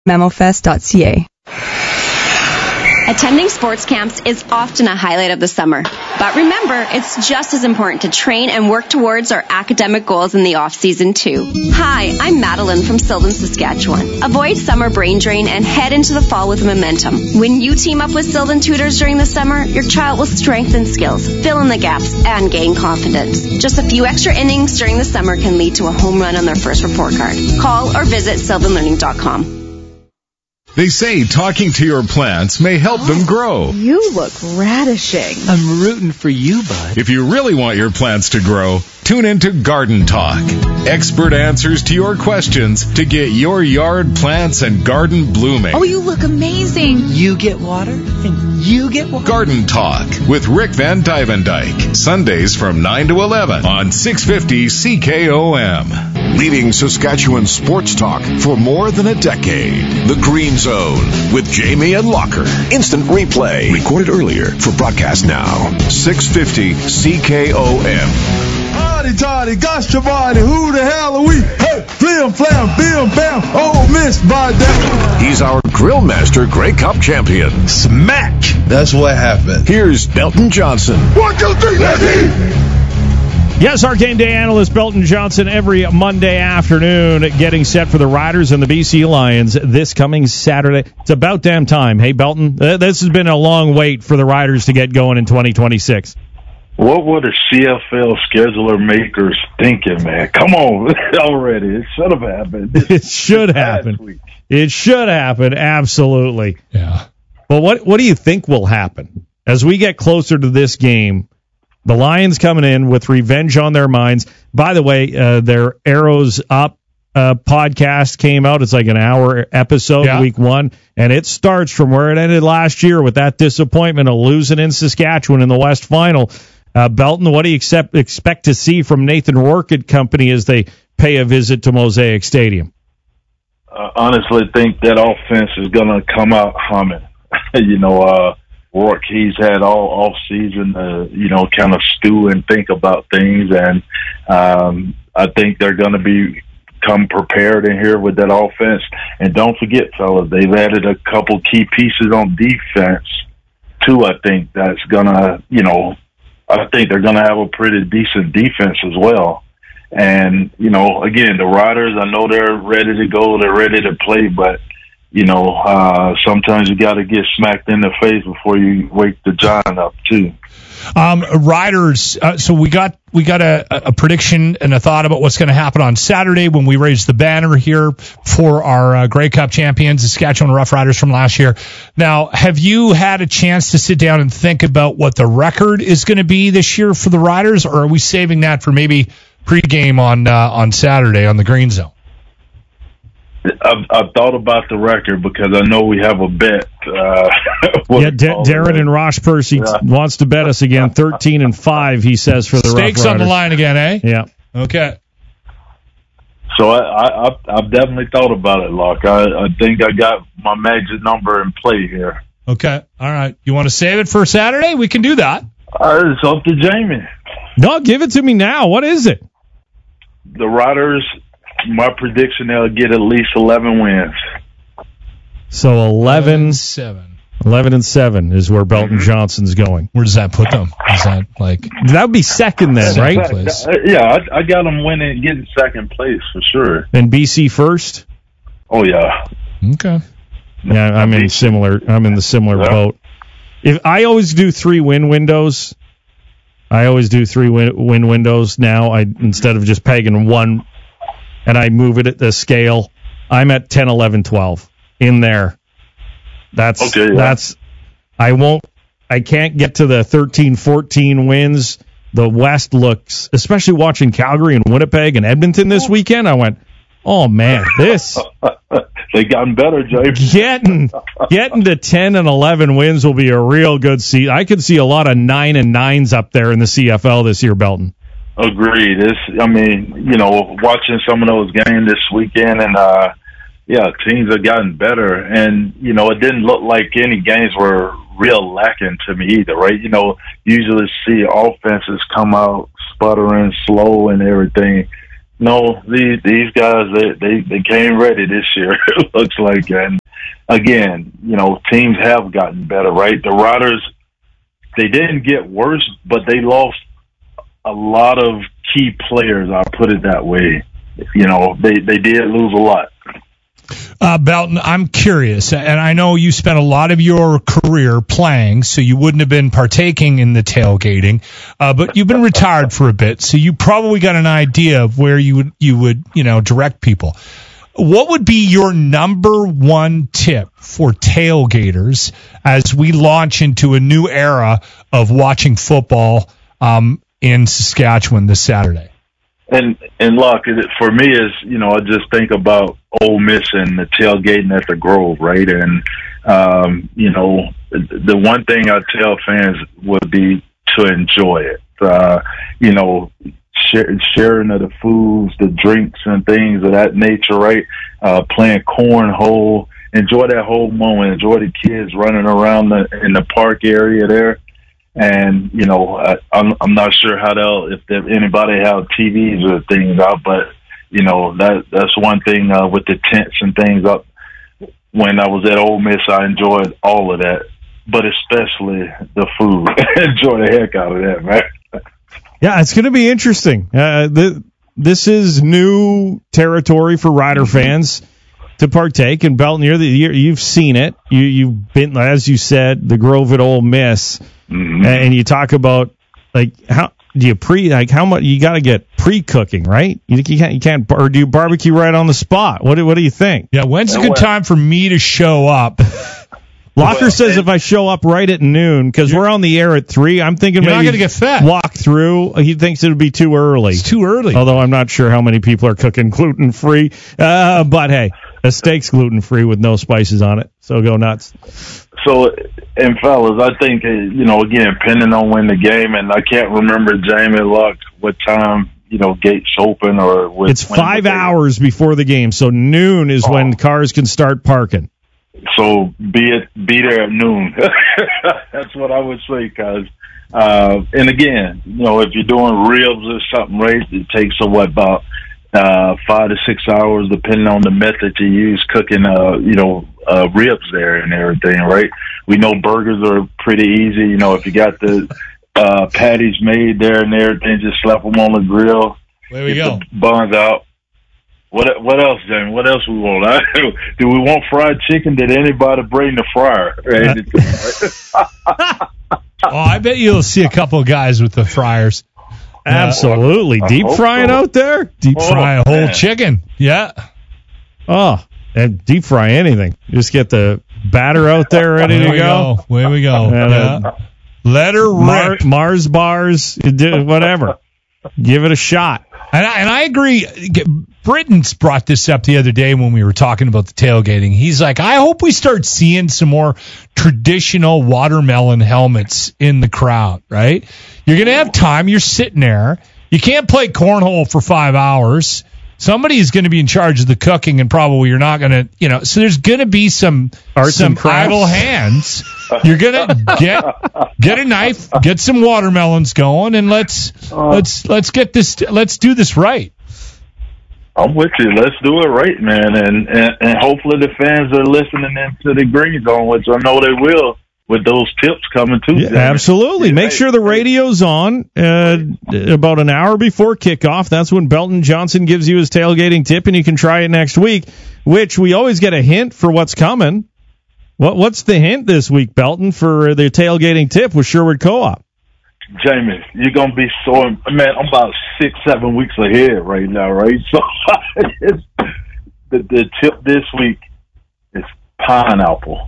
memofest.ca. Attending sports camps is often a highlight of the summer. But remember, it's just as important to train and work towards our academic goals in the off-season, too. Hi, I'm Madeline from Sylvan, Saskatchewan. Avoid summer brain drain and head into the fall with momentum. When you team up with Sylvan tutors during the summer, your child will strengthen skills, fill in the gaps, and gain confidence. Just a few extra innings during the summer can lead to a home run on their first report card. Call or visit sylvanlearning.com. They say talking to your plants may help them grow. You look radishing. I'm rooting for you, bud. If you really want your plants to grow, tune into Garden Talk. Expert answers to your questions to get your yard plants and garden blooming. Oh, you look amazing. You get water, and you get water. Garden Talk with Rick Van Dyke. Sundays from 9 to 11 on 650 CKOM. Leading Saskatchewan sports talk for more than a decade. The Green Zone with Jamie and Locker. Instant replay. Recorded earlier for broadcast now. 650 CKOM. Johnny, gosh, your body, who the hell are we? Hey, flim, flam, bim, bam, oh, miss by that. He's our grill master Grey Cup champion. Smack! That's what happened. Here's Belton Johnson. 1, 2, 3, let's eat! Yes, our game day analyst Belton Johnson every Monday afternoon getting set for the Riders and the BC Lions this coming Saturday. It's about damn time. Hey, Belton, this has been a long wait for the Riders to get going in 2026. What were the CFL scheduler makers thinking, man? Come on already. It should have happened. It should happen. It should happen, absolutely. Yeah. But what do you think will happen? As we get closer to this game, the Lions coming in with revenge on their minds. By the way, their Arrows Up podcast came out. It's like an hour episode, week 1, and it starts from where it ended last year with that disappointment of losing in Saskatchewan in the West Final. Belton, what do you expect to see from Nathan Rourke and company as they pay a visit to Mosaic Stadium? Honestly, think that offense is going to come out humming. Rourke, he's had all off season, kind of stew and think about things, and I think they're going to come prepared in here with that offense. And don't forget, fellas, they've added a couple key pieces on defense too. I think that's gonna, I think they're gonna have a pretty decent defense as well. And again, the Riders, I know they're ready to go, they're ready to play, but sometimes you got to get smacked in the face before you wake the giant up too. Riders. So we got a prediction and a thought about what's going to happen on Saturday when we raise the banner here for our Grey Cup champions, the Saskatchewan Roughriders from last year. Now, have you had a chance to sit down and think about what the record is going to be this year for the Riders, or are we saving that for maybe pregame on Saturday on the Green Zone? I've thought about the record because I know we have a bet. Darren and Rosh Percy wants to bet us again. 13-5, he says, for the Rough Riders. Stakes on the line again, eh? Yeah. Okay. So I've definitely thought about it, Locke. I think I got my magic number in play here. Okay. All right. You want to save it for Saturday? We can do that. It's up to Jamie. No, give it to me now. What is it? The Riders, my prediction, they'll get at least 11 wins. So 11-7. 11-7 is where Belton Johnson's going. Where does that put them? Is that like that would be second then, right? I got them getting second place for sure. And BC first? Oh yeah. Okay. Yeah, I'm in the similar boat. If I always do 3 win windows. I always do 3 win windows now. Instead of just pegging one, and I move it at the scale. I'm at 10, 11, 12 in there. That's okay. Yeah. I can't get to the 13, 14 wins. The West looks, especially watching Calgary and Winnipeg and Edmonton this weekend. I went, oh man, this. They gotten better, Jay. Getting to 10 and 11 wins will be a real good season. I could see a lot of 9 and 9s up there in the CFL this year, Belton. Agreed. Watching some of those games this weekend, and teams have gotten better. And it didn't look like any games were real lacking to me either, right? Usually see offenses come out sputtering, slow, and everything. No, these guys, they came ready this year, it looks like. And again, teams have gotten better, right? The Riders, they didn't get worse, but they lost a lot of key players, I'll put it that way. They did lose a lot. Belton, I'm curious, and I know you spent a lot of your career playing, so you wouldn't have been partaking in the tailgating, but you've been retired for a bit, so you probably got an idea of where you would direct people. What would be your number one tip for tailgaters as we launch into a new era of watching football in Saskatchewan this Saturday? And look, for me is, I just think about Ole Miss and the tailgating at the Grove, right? And, the one thing I tell fans would be to enjoy it. Sharing of the foods, the drinks and things of that nature, right? Playing cornhole, enjoy that whole moment, enjoy the kids running around in the park area there. And, I'm not sure if anybody have TVs or things out, but, that's one thing with the tents and things up. When I was at Ole Miss, I enjoyed all of that, but especially the food. Enjoy the heck out of that, man. Yeah, it's going to be interesting. This is new territory for Rider fans to partake. And Belton, you've seen it. You've been, as you said, the Grove at Ole Miss. Mm-hmm. And you talk about how do you how much you got to get pre-cooking, right? You can't, or do you barbecue right on the spot? What do you think? Yeah, when's a good time for me to show up? Locker says if I show up right at noon, because we're on the air at 3, I'm thinking you're maybe not going to get fed. Walk through. He thinks it would be too early. It's too early. Although I'm not sure how many people are cooking gluten-free. But hey, a steak's gluten-free with no spices on it. So go nuts. So, and fellas, I think, again, depending on when the game, and I can't remember, Jamie, Luck, what time, gates open or... It's 5 hours before the game, so noon is when cars can start parking. So be there at noon. That's what I would say, cause, and again, if you're doing ribs or something, right, it takes about 5 to 6 hours, depending on the method you use cooking, ribs there and everything, right? We know burgers are pretty easy. If you got the patties made there and everything, just slap them on the grill. There we go. The buns out. What else, Jamie? What else we want? Do we want fried chicken? Did anybody bring the fryer? I bet you'll see a couple of guys with the fryers. Absolutely. Deep frying out there? Deep fry a whole chicken. Yeah. Oh, and deep fry anything. Just get the batter out there ready to go. There we go. Yeah. Let her rip. Mars bars, whatever. Give it a shot. And I agree. Britton's brought this up the other day when we were talking about the tailgating. He's like, I hope we start seeing some more traditional watermelon helmets in the crowd, right? You're going to have time. You're sitting there. You can't play cornhole for 5 hours. Somebody is going to be in charge of the cooking, and probably you're not going to, so there's going to be some idle hands. You're going to get a knife, get some watermelons going, and let's get this. Let's do this right. I'm with you. Let's do it right, man, and hopefully the fans are listening into the Green Zone, which I know they will. With those tips coming too. Yeah, absolutely. Make sure the radio's on about an hour before kickoff. That's when Belton Johnson gives you his tailgating tip, and you can try it next week, which we always get a hint for what's coming. What's the hint this week, Belton, for the tailgating tip with Sherwood Co-op? Jamie, you're going to be man, I'm about 6-7 weeks ahead right now, right? So the tip this week is pineapple.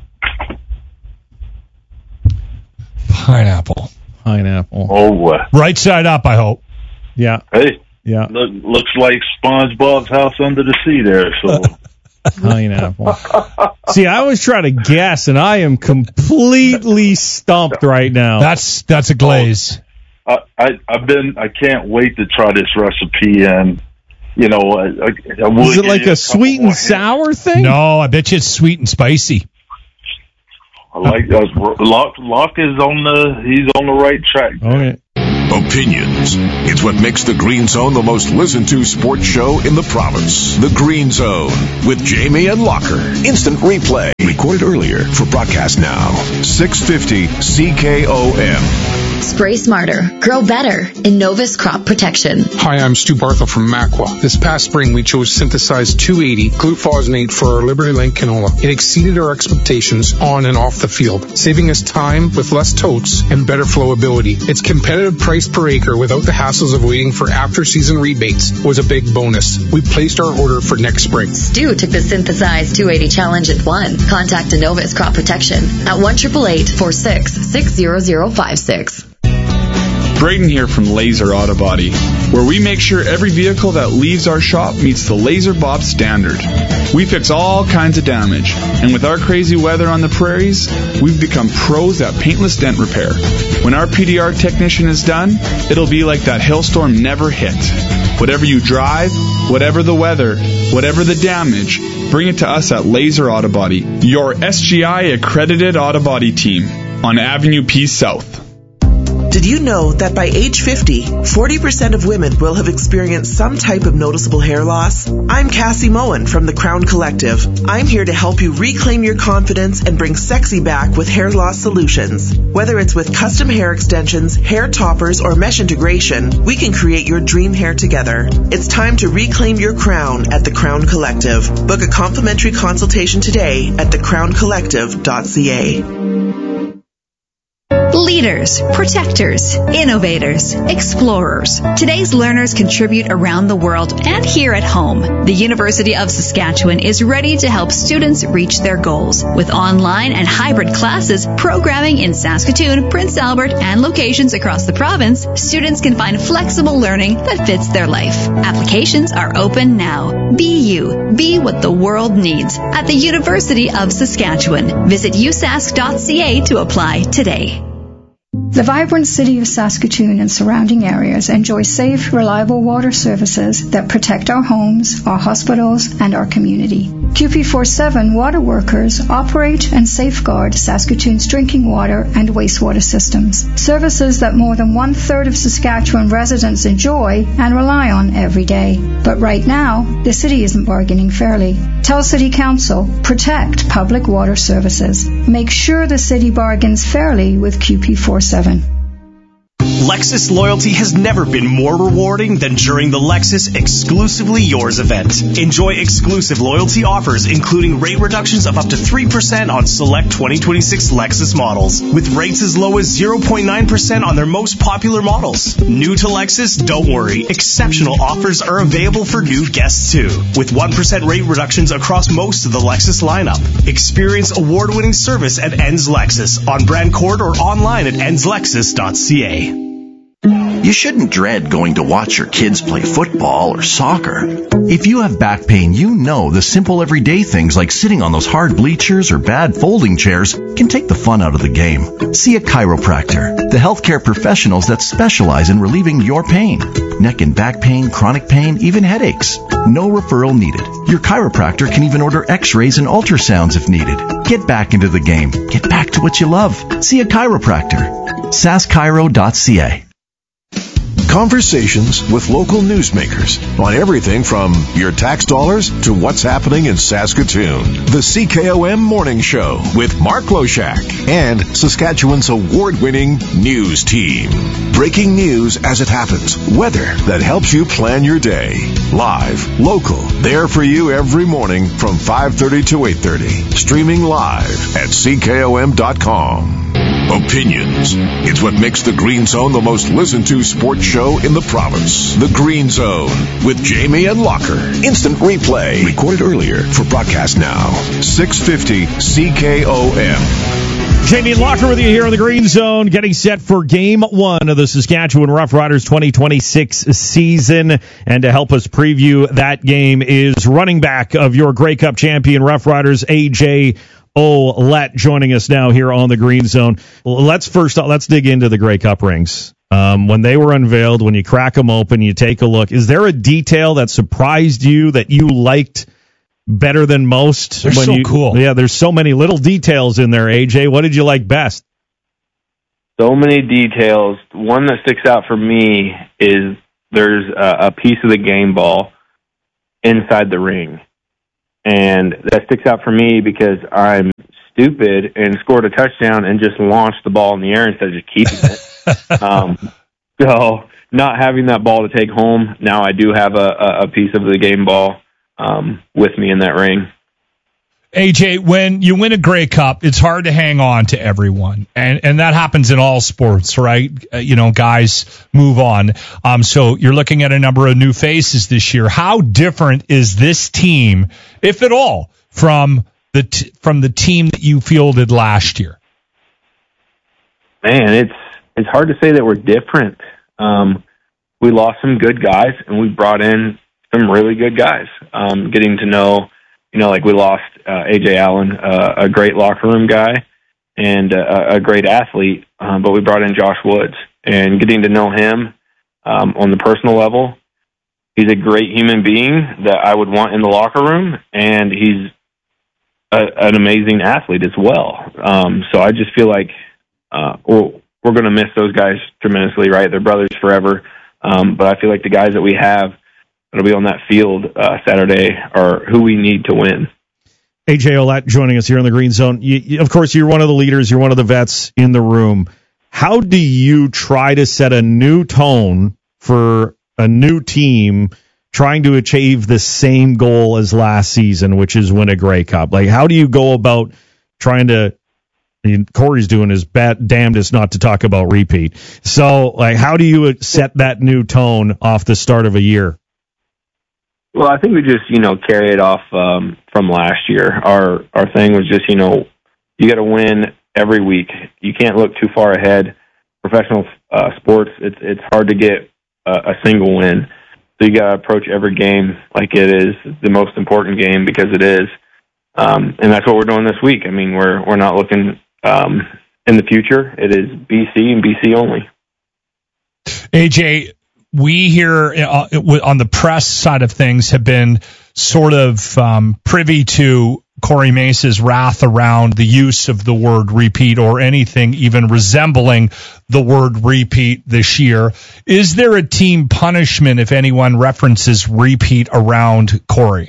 Pineapple. Oh, what? Right side up, I hope. Yeah. Hey. Yeah. Looks like SpongeBob's house under the sea there. So. Pineapple. See, I always try to guess, and I am completely stumped right now. That's a glaze. I can't wait to try this recipe, and is it like a sweet and sour thing? No, I bet you it's sweet and spicy. I like that. Locke is on the right track. Okay. Opinions. It's what makes the Green Zone the most listened to sports show in the province. The Green Zone with Jamie and Locker. Instant replay. Recorded earlier for broadcast now. 650 CKOM. Spray smarter, grow better. Innovis Crop Protection. Hi, I'm Stu Barthel from Macwa. This past spring, we chose Synthesized 280 glufosinate for our Liberty Link canola. It exceeded our expectations on and off the field, saving us time with less totes and better flowability. Its competitive price per acre without the hassles of waiting for after-season rebates was a big bonus. We placed our order for next spring. Stu took the Synthesized 280 challenge and won. Contact Innovis Crop Protection at 1-888-46-60056. Braden here from Laser Auto Body, where we make sure every vehicle that leaves our shop meets the Laser Bob standard. We fix all kinds of damage, and with our crazy weather on the prairies, we've become pros at paintless dent repair. When our PDR technician is done, it'll be like that hailstorm never hit. Whatever you drive, whatever the weather, whatever the damage, bring it to us at Laser Auto Body, your SGI accredited auto body team on Avenue P South. Did you know that by age 50, 40% of women will have experienced some type of noticeable hair loss? I'm Cassie Moen from the Crown Collective. I'm here to help you reclaim your confidence and bring sexy back with hair loss solutions. Whether it's with custom hair extensions, hair toppers, or mesh integration, we can create your dream hair together. It's time to reclaim your crown at the Crown Collective. Book a complimentary consultation today at thecrowncollective.ca. Leaders, protectors, innovators, explorers. Today's learners contribute around the world and here at home. The University of Saskatchewan is ready to help students reach their goals. With online and hybrid classes, programming in Saskatoon, Prince Albert, and locations across the province, students can find flexible learning that fits their life. Applications are open now. Be you. Be what the world needs at the University of Saskatchewan. Visit usask.ca to apply today. The vibrant city of Saskatoon and surrounding areas enjoy safe, reliable water services that protect our homes, our hospitals, and our community. QP47 water workers operate and safeguard Saskatoon's drinking water and wastewater systems, services that more than 1/3 of Saskatchewan residents enjoy and rely on every day. But right now, the city isn't bargaining fairly. Tell City Council, protect public water services. Make sure the city bargains fairly with QP47. Lexus loyalty has never been more rewarding than during the Lexus Exclusively Yours event. Enjoy exclusive loyalty offers, including rate reductions of up to 3% on select 2026 Lexus models, with rates as low as 0.9% on their most popular models. New to Lexus? Don't worry. Exceptional offers are available for new guests too, with 1% rate reductions across most of the Lexus lineup. Experience award-winning service at Enns Lexus on Brand Court or online at ennslexus.ca. You shouldn't dread going to watch your kids play football or soccer. If you have back pain, you know the simple everyday things like sitting on those hard bleachers or bad folding chairs can take the fun out of the game. See a chiropractor, the healthcare professionals that specialize in relieving your pain. Neck and back pain, chronic pain, even headaches. No referral needed. Your chiropractor can even order x-rays and ultrasounds if needed. Get back into the game. Get back to what you love. See a chiropractor. saskchiro.ca. Conversations with local newsmakers on everything from your tax dollars to what's happening in Saskatoon. The CKOM Morning Show with Mark Loshak and Saskatchewan's award-winning news team. Breaking news as it happens. Weather that helps you plan your day. Live, local, there for you every morning from 5:30 to 8:30. Streaming live at CKOM.com. Opinions. It's what makes the Green Zone the most listened to sports show in the province. The Green Zone with Jamie and Locker. Instant replay. Recorded earlier for broadcast now. 650 CKOM. Jamie and Locker with you here on the Green Zone, getting set for Game 1 of the Saskatchewan Roughriders 2026 season. And to help us preview that game is running back of your Grey Cup champion Roughriders, AJ Ouellette, joining us now here on the Green Zone. Let's dig into the Grey Cup rings. When they were unveiled, when you crack them open, you take a look. Is there a detail that surprised you that you liked better than most? They're so cool. Yeah, there's so many little details in there, AJ. What did you like best? so many details. One that sticks out for me is there's a piece of the game ball inside the ring. And that sticks out for me because I'm stupid and scored a touchdown and just launched the ball in the air instead of just keeping it. So not having that ball to take home, now I do have a piece of the game ball with me in that ring. AJ, when you win a Grey Cup, it's hard to hang on to everyone. And that happens in all sports, right? Guys move on. So you're looking at a number of new faces this year. How different is this team, if at all, from the team that you fielded last year? Man, it's hard to say that we're different. We lost some good guys, and we brought in some really good guys. Getting to know, like we lost A.J. Allen, a great locker room guy and a great athlete, but we brought in Josh Woods. And getting to know him on the personal level, he's a great human being that I would want in the locker room, and he's an amazing athlete as well. So I just feel like we're going to miss those guys tremendously, right? They're brothers forever. But I feel like the guys that we have that'll be on that field Saturday are who we need to win. AJ Ouellette joining us here in the Green Zone. Of course, you're one of the leaders. You're one of the vets in the room. How do you try to set a new tone for a new team trying to achieve the same goal as last season, which is win a Grey Cup? Like, how do you go about trying to – Corey's doing his damnedest not to talk about repeat. So, like, how do you set that new tone off the start of a year? Well, I think we just, carry it off from last year. Our thing was just, you got to win every week. You can't look too far ahead. Professional sports, it's hard to get a single win. So you got to approach every game like it is the most important game, because it is. And that's what we're doing this week. I mean, we're not looking in the future. It is BC and BC only. AJ, we here on the press side of things have been sort of privy to Corey Mace's wrath around the use of the word repeat or anything even resembling the word repeat this year. Is there a team punishment if anyone references repeat around Corey?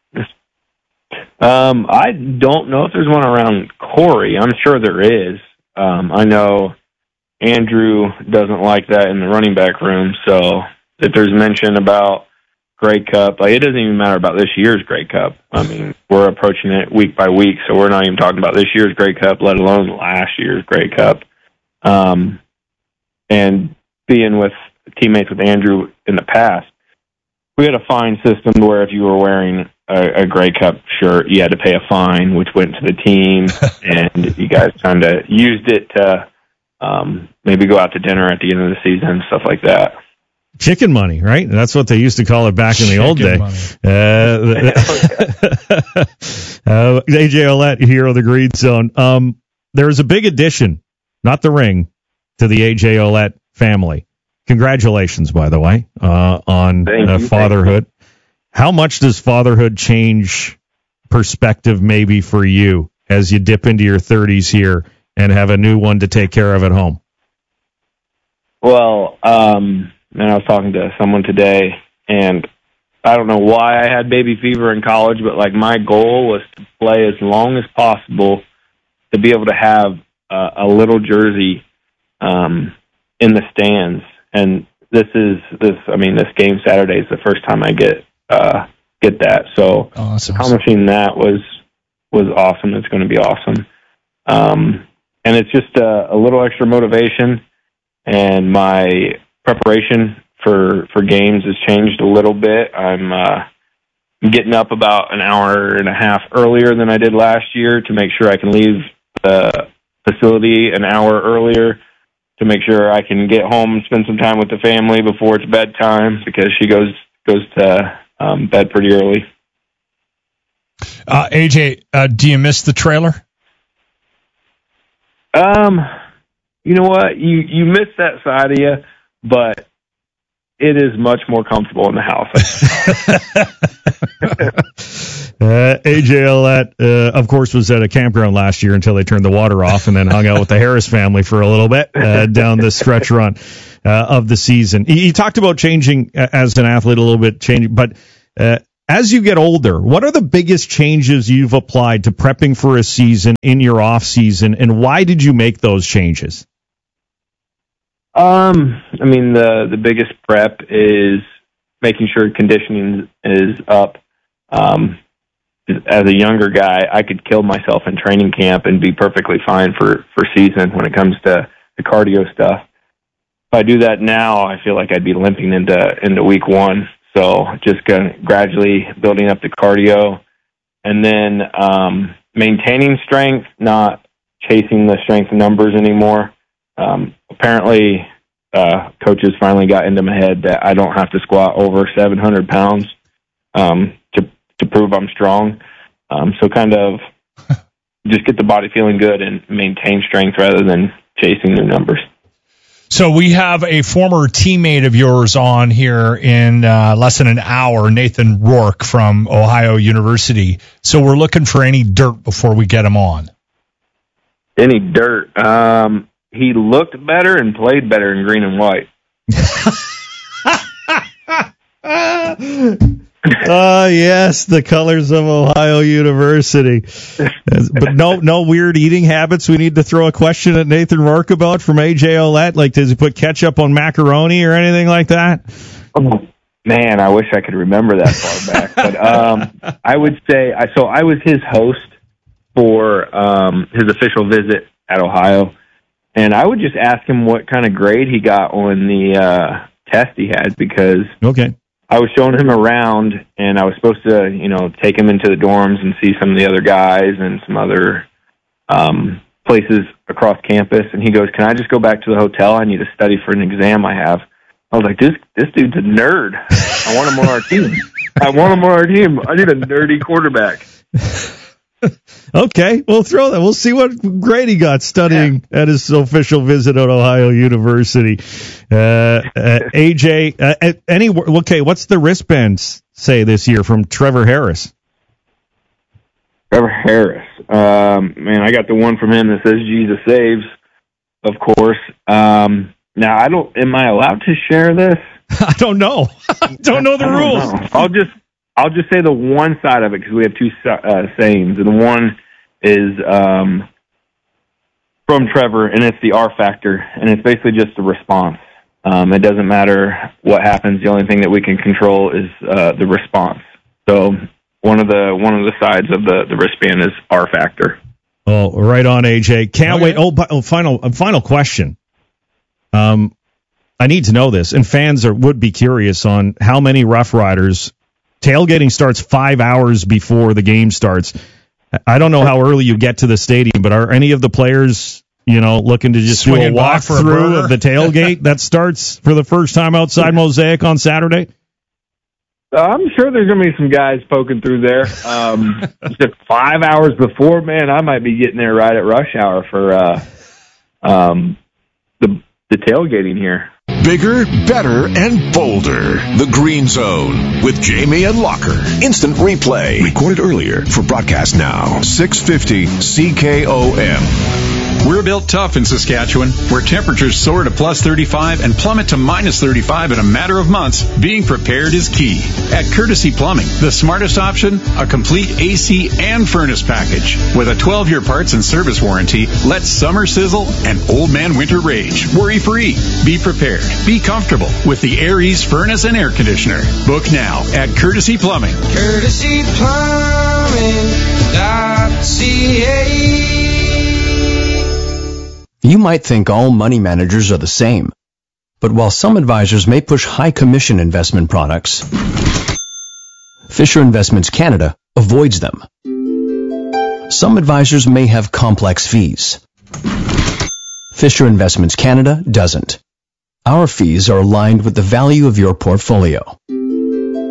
I don't know if there's one around Corey. I'm sure there is. I know Andrew doesn't like that in the running back room, so if there's mention about Grey Cup, it doesn't even matter about this year's Grey Cup. I mean, we're approaching it week by week, so we're not even talking about this year's Grey Cup, let alone last year's Grey Cup. And being with teammates with Andrew in the past, we had a fine system where if you were wearing a Grey Cup shirt, you had to pay a fine, which went to the team, and you guys kind of used it to maybe go out to dinner at the end of the season, stuff like that. Chicken money, right? That's what they used to call it back in the old day. AJ Ouellette here on the Green Zone. There's a big addition, not the ring, to the AJ Ouellette family. Congratulations, by the way, on fatherhood. How much does fatherhood change perspective maybe for you as you dip into your 30s here and have a new one to take care of at home? Well, I was talking to someone today, and I don't know why I had baby fever in college, but my goal was to play as long as possible to be able to have a little jersey in the stands. And this game Saturday is the first time I get that. So awesome. Accomplishing that was awesome. It's going to be awesome. And it's just a little extra motivation, and my preparation for games has changed a little bit. I'm getting up about an hour and a half earlier than I did last year to make sure I can leave the facility an hour earlier, to make sure I can get home and spend some time with the family before it's bedtime, because she goes to bed pretty early. AJ, do you miss the trailer? You know what? You miss that side of you, but it is much more comfortable in the house. AJ Ouellette, of course, was at a campground last year until they turned the water off, and then hung out with the Harris family for a little bit down the stretch run of the season. You talked about changing as an athlete a little bit, but as you get older, what are the biggest changes you've applied to prepping for a season in your off season, and why did you make those changes? I mean, the biggest prep is making sure conditioning is up. As a younger guy, I could kill myself in training camp and be perfectly fine for season when it comes to the cardio stuff. If I do that now, I feel like I'd be limping into week one. So just gradually building up the cardio, and then maintaining strength, not chasing the strength numbers anymore. Apparently, coaches finally got into my head that I don't have to squat over 700 pounds to prove I'm strong. So kind of just get the body feeling good and maintain strength rather than chasing new numbers. So we have a former teammate of yours on here in less than an hour, Nathan Rourke from Ohio University. So we're looking for any dirt before we get him on. Any dirt? He looked better and played better in green and white. Yes, the colors of Ohio University. But no weird eating habits we need to throw a question at Nathan Rourke about from AJ Ouellette? Like, does he put ketchup on macaroni or anything like that? Oh, man, I wish I could remember that far back. But I would say, I was his host for his official visit at Ohio, and I would just ask him what kind of grade he got on the test he had, because I was showing him around, and I was supposed to, take him into the dorms and see some of the other guys and some other places across campus. And he goes, "Can I just go back to the hotel? I need to study for an exam I have." I was like, this dude's a nerd. I want him on our team. I need a nerdy quarterback. Okay, we'll throw that. We'll see what grade he got studying at his official visit at Ohio University. AJ, what's the wristbands say this year from Trevor Harris? Trevor Harris. Man, I got the one from him that says Jesus saves, of course. Now, am I allowed to share this? I don't know. I don't know the rules. I'll just say the one side of it, because we have two sayings, and the one is from Trevor, and it's the R factor, and it's basically just the response. It doesn't matter what happens; the only thing that we can control is the response. So one of the sides of the wristband is R factor. Oh, right on, AJ. Can't wait. Oh, final question. I need to know this, and fans would be curious on how many Rough Riders. Tailgating starts 5 hours before the game starts. I don't know how early you get to the stadium, but are any of the players, looking to just do a walkthrough of the tailgate that starts for the first time outside Mosaic on Saturday? I'm sure there's going to be some guys poking through there. Just 5 hours before, man, I might be getting there right at rush hour for the tailgating here. Bigger, better, and bolder. The Green Zone with Jamie and Locker. Instant replay. Recorded earlier for broadcast now. 650 CKOM. We're built tough in Saskatchewan, where temperatures soar to plus 35 and plummet to minus 35 in a matter of months. Being prepared is key. At Courtesy Plumbing, the smartest option, a complete AC and furnace package. With a 12-year parts and service warranty, let summer sizzle and old man winter rage. Worry-free. Be prepared. Be comfortable with the Aries furnace and air conditioner. Book now at Courtesy Plumbing. CourtesyPlumbing.ca. You might think all money managers are the same. But while some advisors may push high commission investment products, Fisher Investments Canada avoids them. Some advisors may have complex fees. Fisher Investments Canada doesn't. Our fees are aligned with the value of your portfolio.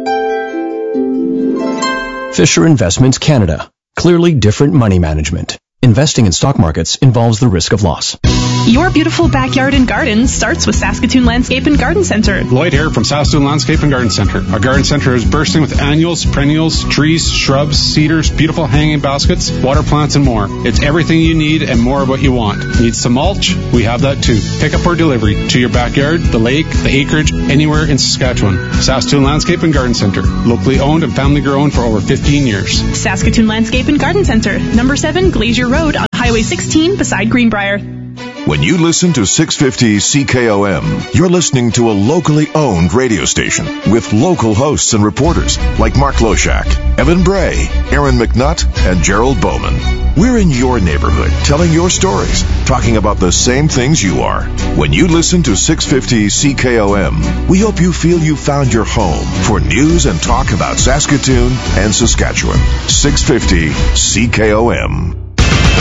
Fisher Investments Canada. Clearly different money management. Investing in stock markets involves the risk of loss. Your beautiful backyard and garden starts with Saskatoon Landscape and Garden Center. Lloyd here from Saskatoon Landscape and Garden Center. Our garden center is bursting with annuals, perennials, trees, shrubs, cedars, beautiful hanging baskets, water plants, and more. It's everything you need and more of what you want. Need some mulch? We have that too. Pick up or delivery to your backyard, the lake, the acreage, anywhere in Saskatchewan. Saskatoon Landscape and Garden Center. Locally owned and family grown for over 15 years. Saskatoon Landscape and Garden Center. Number 7 Glacier Road on Highway 16 beside Greenbrier. When you listen to 650 CKOM, you're listening to a locally owned radio station with local hosts and reporters like Mark Loshak, Evan Bray, Aaron McNutt, and Gerald Bowman. We're in your neighborhood, telling your stories, talking about the same things you are. When you listen to 650 CKOM, we hope you feel you found your home for news and talk about Saskatoon and Saskatchewan. 650 CKOM.